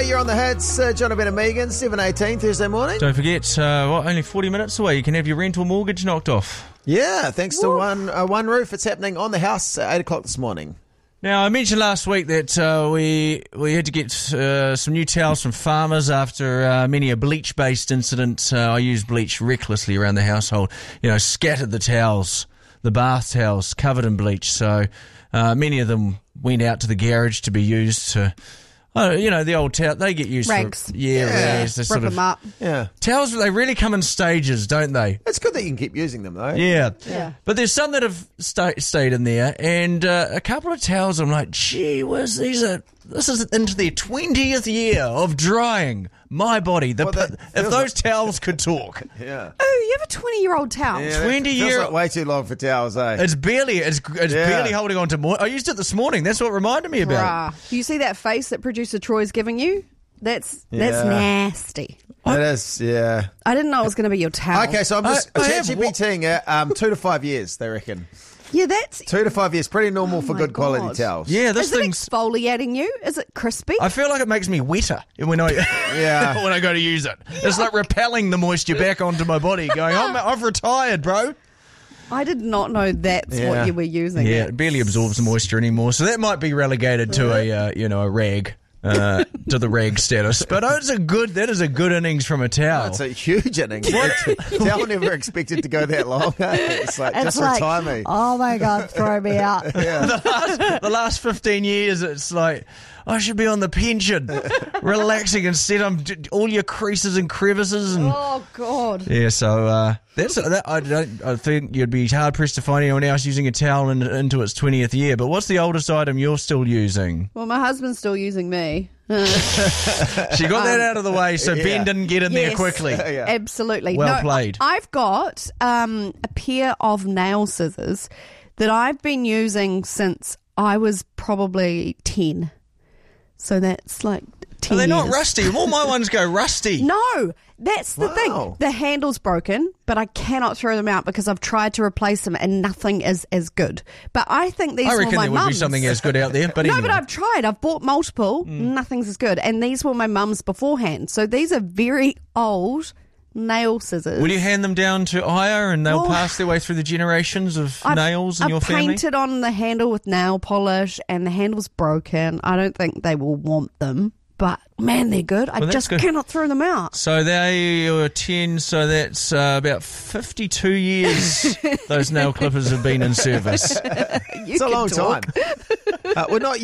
you're on the hits. John and Megan, 7:18 Thursday morning. Don't forget, only 40 minutes away, you can have your rental mortgage knocked off. Yeah, thanks to One Roof. It's happening on the house at 8 o'clock this morning. Now, I mentioned last week that we had to get some new towels from farmers after many a bleach-based incident. I used bleach recklessly around the household. Scattered the towels, the bath towels, covered in bleach. So many of them went out to the garage to be used to... the old towel, they get used rags. For... rags. Rip them up. Yeah. Towels, they really come in stages, don't they? It's good that you can keep using them, though. Yeah. But there's some that have stayed in there, and a couple of towels, I'm like, gee whiz, this is into their 20th year of drying my body. If those towels could talk. Yeah. Oh, you have a 20-year-old towel. Yeah, 20 years. Feels like way too long for towels, eh? It's barely holding on to more. I used it this morning. That's what reminded me about it. You see that face that producer Troy's giving you? That's nasty. It is, yeah. I didn't know it was going to be your towel. Okay, so I'm just ChatGPTing it. 2 to 5 years, they reckon. Yeah, that's... 2 to 5 years, pretty normal for good quality towels. Yeah, Is it exfoliating you? Is it crispy? I feel like it makes me wetter when I when I go to use it. It's like repelling the moisture back onto my body, going, I've retired, bro. I did not know that's what you were using. Yeah, it barely absorbs moisture anymore, so that might be relegated to a rag. To the rag status, but that is a good innings from a towel. It's a huge innings. Towel never expected to go that long. It's like, retire me. Oh my God, throw me out. The last 15 years, it's like I should be on the pension, relaxing instead. I'm all your creases and crevices. And, oh God. Yeah, so I think you'd be hard pressed to find anyone else using a towel into its 20th year. But what's the oldest item you're still using? Well, my husband's still using me. She got that out of the way, so Ben didn't get in there quickly. Absolutely. Well played. I've got a pair of nail scissors that I've been using since I was probably 10. So that's like 10 They're not years. rusty. All my ones go rusty. No, that's the thing. The handle's broken, but I cannot throw them out because I've tried to replace them and nothing is as good. But I think these were my mum's. I reckon there would be something as good out there. But anyway. No, but I've tried. I've bought multiple. Nothing's as good. And these were my mum's beforehand. So these are very old nail scissors. Will you hand them down to Aya and they'll pass their way through the generations of nails in your family? I've painted on the handle with nail polish and the handle's broken. I don't think they will want them. But, man, they're good. I just cannot throw them out. So they are 10, so that's about 52 years those nail clippers have been in service. It's a long time. We're not